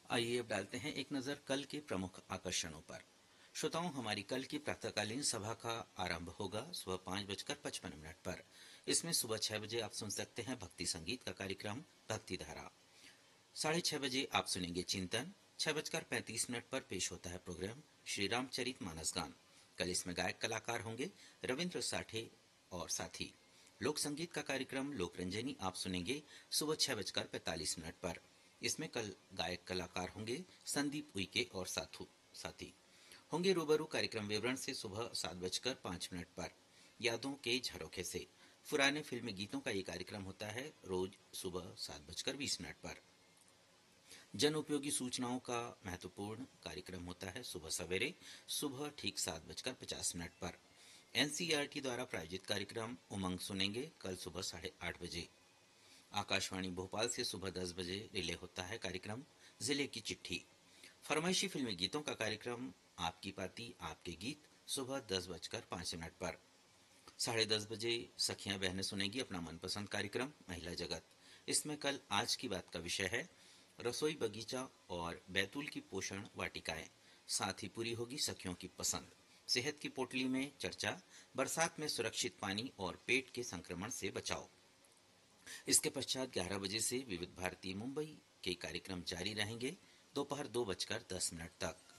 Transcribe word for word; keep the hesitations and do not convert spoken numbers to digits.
आइए अब डालते हैं एक नजर कल के प्रमुख आकर्षणों पर। श्रोताओं, हमारी कल की प्रातःकालीन सभा का आरंभ होगा सुबह पाँच बजकर पचपन मिनट पर। इसमें सुबह छह बजे आप सुन सकते हैं भक्ति संगीत का कार्यक्रम भक्ति धारा। साढ़े छह बजे आप सुनेंगे चिंतन। छह बजकर पैंतीस मिनट पर पेश होता है प्रोग्राम श्री रामचरित मानस गान। कल इसमें गायक कलाकार होंगे रविंद्र साठे और साथी। लोक संगीत का कार्यक्रम लोक रंजनी आप सुनेंगे सुबह छह बजकर पैंतालीस मिनट पर। इसमें कल गायक कलाकार होंगे संदीप उइके और साथू साथी। होंगे रूबरू कार्यक्रम विवरण से सुबह सात बजकर पाँच मिनट पर। यादों के झरोखे से पुराने फिल्मी गीतों का ये कार्यक्रम होता है रोज सुबह सात बजकर बीस मिनट पर। जन उपयोगी सूचनाओं का महत्वपूर्ण कार्यक्रम होता है सुबह सवेरे सुबह ठीक सात बजकर पचास मिनट पर। एनसीईआरटी द्वारा प्रायोजित कार्यक्रम उमंग सुनेंगे कल सुबह साढ़े आठ बजे। आकाशवाणी भोपाल से सुबह दस बजे रिले होता है कार्यक्रम जिले की चिट्ठी। फरमाइशी फिल्मी गीतों का कार्यक्रम आपकी पाती आपके गीत सुबह दस बजकर पाँच मिनट पर। साढ़े दस बजे सखियां बहनें सुनेगी अपना मनपसंद कार्यक्रम महिला जगत। इसमें कल आज की बात का विषय है रसोई बगीचा और बैतूल की पोषण वाटिकाएं। साथ ही पूरी होगी सखियों की पसंद। सेहत की पोटली में चर्चा बरसात में सुरक्षित पानी और पेट के संक्रमण से बचाव। इसके पश्चात ग्यारह बजे से विविध भारती मुंबई के कार्यक्रम जारी रहेंगे दोपहर दो बजकर दस मिनट तक।